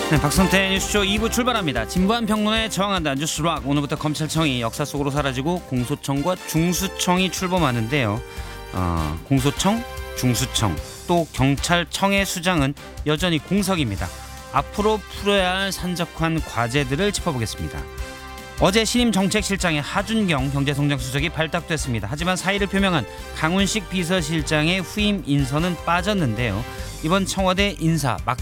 네, 박성태 뉴스쇼 2부 출발합니다. 진부한 평론에 저항한다 뉴스락. 오늘부터 검찰청이 역사 속으로 사라지고 공소청과 중수청이 출범하는데요. 공소청, 중수청, 또 경찰청의 수장은 여전히 공석입니다. 앞으로 풀어야 할 산적한 과제들을 짚어보겠습니다. 어제 신임 정책실장의 하준경 경제성장수석이 발탁됐습니다. 하지만 사의를 표명한 강훈식 비서실장의 후임 인선은 빠졌는데요. 이번 청와대 인사 막